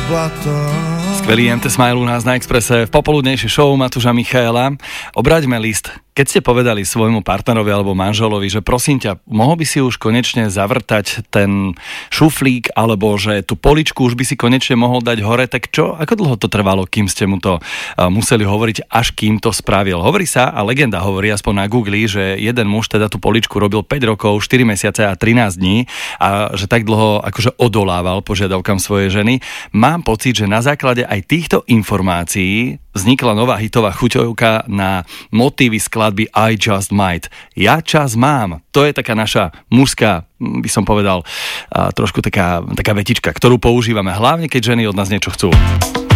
Skvelý MT Smile u nás na Expresse v popoludnejšej show Matúša Michaela. Obráťme list. Keď ste povedali svojmu partnerovi alebo manželovi, že prosím ťa, mohol by si už konečne zavrtať ten šuflík, alebo že tú poličku už by si konečne mohol dať hore, tak čo? Ako dlho to trvalo, kým ste mu to museli hovoriť, až kým to spravil? Hovorí sa, a legenda hovorí aspoň na Google, že jeden muž teda tú poličku robil 5 rokov, 4 mesiace a 13 dní a že tak dlho akože odolával požiadavkám svojej ženy. Mám pocit, že na základe aj týchto informácií vznikla nová hitová chuťovka na motívy skladby I Just Might. Ja čas mám. To je taká naša mužská, by som povedal, trošku taká vetička, ktorú používame hlavne, keď ženy od nás niečo chcú.